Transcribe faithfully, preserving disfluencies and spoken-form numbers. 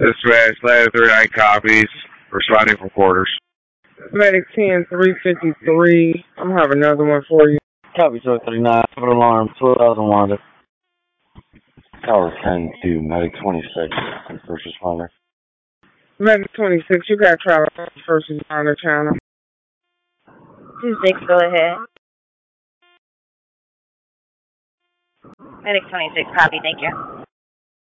Dispatch, ladder three nine copies. Responding from quarters. Medic ten three fifty-three. I'm gonna have another one for you. Copy two thirty-nine. Separate alarm. twelve thousand wanted. Tower ten two, Medic twenty-six, first responder. Medic twenty-six, you got travel first responder channel. two six, go ahead. Medic twenty-six, copy, thank you.